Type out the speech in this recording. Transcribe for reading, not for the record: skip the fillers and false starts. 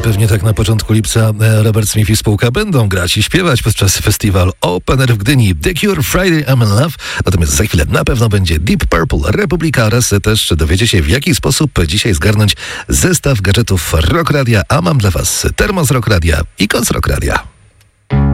pewnie tak na początku lipca Robert Smith i spółka będą grać i śpiewać podczas festiwal Open Air w Gdyni. The Cure, Friday I'm in Love. Natomiast za chwilę na pewno będzie Deep Purple, Republika oraz też dowiecie się, w jaki sposób dzisiaj zgarnąć zestaw gadżetów Rock Radia, a mam dla was termos Rock Radia i koc Rock Radia.